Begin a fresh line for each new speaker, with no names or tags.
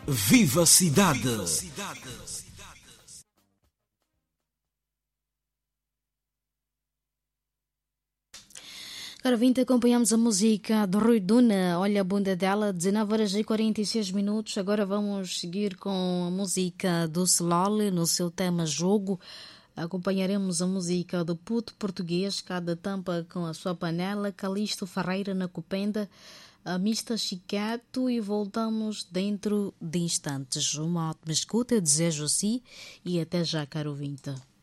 Viva Cidade!
Cara, vinte acompanhamos a música do Rui Duna, Olha a Bunda Dela, 19 horas e 46 minutos. Agora vamos seguir com a música do Celole no seu tema Jogo. Acompanharemos a música do Puto Português, Cada Tampa com a Sua Panela, Calixto Ferreira na Copenda, a Mista Chiqueto e voltamos dentro de instantes. Uma ótima escuta, eu desejo assim e até já, caro ouvinte.